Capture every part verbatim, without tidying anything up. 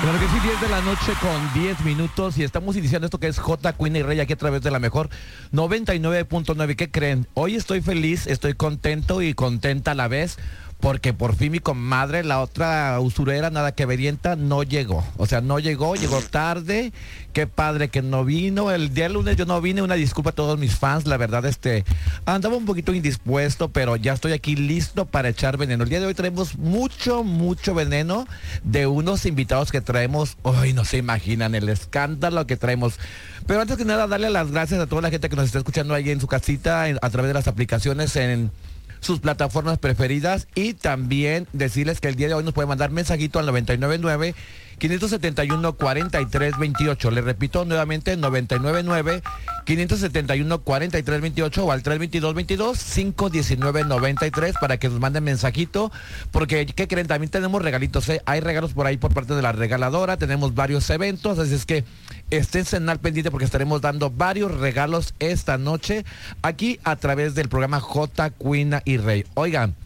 Claro que sí, diez de la noche con diez minutos y estamos iniciando esto que es J, Queen y Rey aquí a través de la mejor noventa y nueve punto nueve. ¿Qué creen? Hoy estoy feliz, estoy contento y contenta a la vez porque por fin mi comadre, la otra usurera, nada que verienta, no llegó. O sea, no llegó, llegó tarde. Qué padre que no vino. El día lunes yo no vine, una disculpa a todos mis fans. La verdad, este, andaba un poquito indispuesto, pero ya estoy aquí listo para echar veneno. El día de hoy traemos mucho, mucho veneno de unos invitados que traemos. Hoy no se imaginan el escándalo que traemos. Pero antes que nada, darle las gracias a toda la gente que nos está escuchando ahí en su casita, en, a través de las aplicaciones en sus plataformas preferidas, y también decirles que el día de hoy nos puede mandar mensajito al noventa y nueve nueve, quinientos setenta y uno, cuarenta y tres veintiocho. Le repito nuevamente, noventa y nueve nueve, quinientos setenta y uno, cuarenta y tres veintiocho o al tres veintidós, veintidós, cinco diecinueve, noventa y tres para que nos manden mensajito, porque ¿qué creen? También tenemos regalitos, ¿eh? Hay regalos por ahí por parte de la regaladora, tenemos varios eventos, así es que estén al pendiente porque estaremos dando varios regalos esta noche aquí a través del programa J, Queen y Rey. Oigan,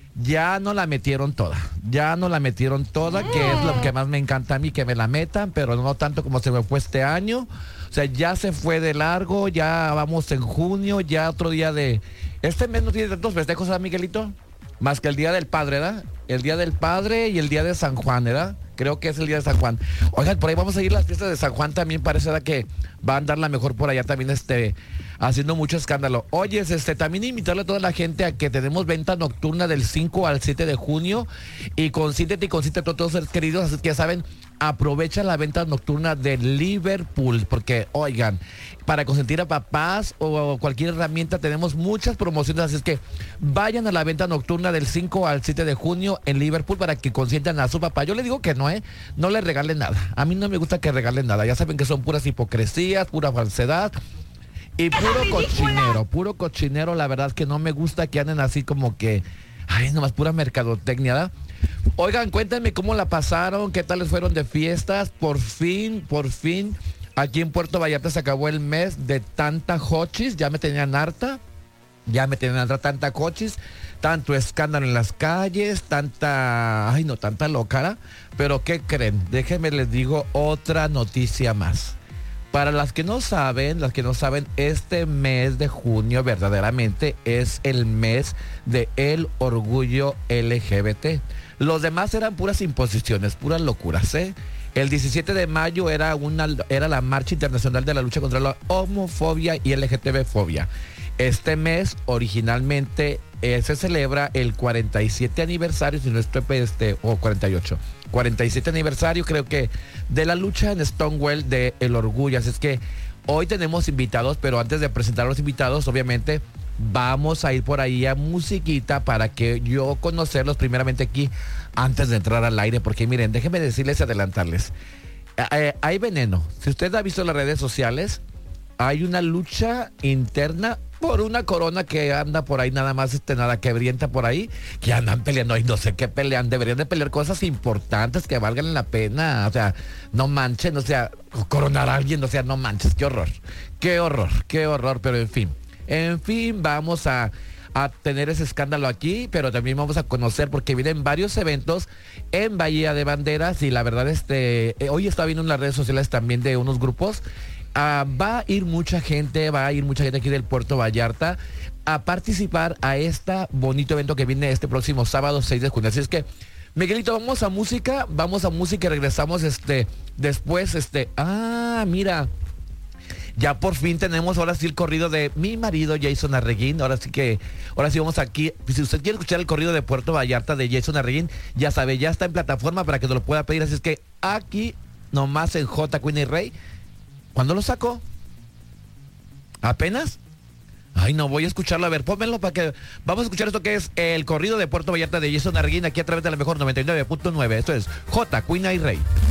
ya no la metieron toda, ya no la metieron toda, que es lo que más me encanta a mí, que me la metan, pero no tanto como se me fue este año. O sea, ya se fue de largo, ya vamos en junio, ya otro día de... Este mes no tiene tantos festejos, ¿verdad, Miguelito? Más que el Día del Padre, ¿verdad? El Día del Padre y el Día de San Juan, ¿verdad? Creo que es el Día de San Juan. Oigan, por ahí vamos a ir las fiestas de San Juan también, parece que va a andar la mejor por allá también, este, haciendo mucho escándalo. Oye, este, también invitarle a toda la gente a que tenemos venta nocturna del cinco al siete de junio, y consíntete y consíntete a todos los queridos, así que ya saben, aprovecha la venta nocturna de Liverpool, porque, oigan, para consentir a papás o cualquier herramienta tenemos muchas promociones, así es que vayan a la venta nocturna del cinco al siete de junio en Liverpool para que consientan a su papá. Yo le digo que no, ¿eh? No le regalen nada. A mí no me gusta que regalen nada. Ya saben que son puras hipocresías, pura falsedad y puro cochinero, puro cochinero. La verdad que no me gusta que anden así como que, ay, nomás pura mercadotecnia, ¿verdad? Oigan, cuéntenme cómo la pasaron, qué tal les fueron de fiestas. Por fin, por fin, aquí en Puerto Vallarta se acabó el mes de tanta hochis. Ya me tenían harta, ya me tenían harta tanta hochis, tanto escándalo en las calles, tanta, ay no, tanta locara. Pero ¿qué creen? Déjenme les digo otra noticia más. Para las que no saben, las que no saben, este mes de junio verdaderamente es el mes de el orgullo L G B T. Los demás eran puras imposiciones, puras locuras, ¿eh? El diecisiete de mayo era, una, era la Marcha Internacional de la Lucha contra la Homofobia y L G B T fobia. Este mes originalmente eh, se celebra el cuarenta y siete aniversario, si no estoy, este, o cuarenta y ocho, cuarenta y siete aniversario creo que, de la lucha en Stonewall de el orgullo. Así es que hoy tenemos invitados, pero antes de presentar a los invitados, obviamente, vamos a ir por ahí a musiquita para que yo conocerlos primeramente aquí antes de entrar al aire, porque miren, déjenme decirles y adelantarles. Eh, hay veneno. Si usted ha visto las redes sociales, hay una lucha interna por una corona que anda por ahí, nada más, este, nada que brienta por ahí, que andan peleando, y no sé qué pelean, deberían de pelear cosas importantes que valgan la pena, o sea, no manchen, o sea, coronar a alguien, o sea, no manches, qué horror, qué horror, qué horror, pero en fin, en fin, vamos a, a tener ese escándalo aquí, pero también vamos a conocer, porque vienen varios eventos en Bahía de Banderas, y la verdad, este, eh, hoy estaba viendo en las redes sociales también de unos grupos. Uh, va a ir mucha gente, va a ir mucha gente aquí del Puerto Vallarta a participar a este bonito evento que viene este próximo sábado seis de junio. Así es que, Miguelito, vamos a música, vamos a música y regresamos este después, este, ah, mira, ya por fin tenemos ahora sí el corrido de mi marido Jason Arreguín. Ahora sí que, ahora sí vamos aquí. Si usted quiere escuchar el corrido de Puerto Vallarta de Jason Arreguín, ya sabe, ya está en plataforma para que te lo pueda pedir. Así es que aquí, nomás en J, Queen y Rey. ¿Cuándo lo sacó? ¿Apenas? Ay, no, voy a escucharlo. A ver, pónmelo para que... Vamos a escuchar esto que es el corrido de Puerto Vallarta de Jason Arreguín aquí a través de la mejor noventa y nueve punto nueve. Esto es J, Queen y Rey.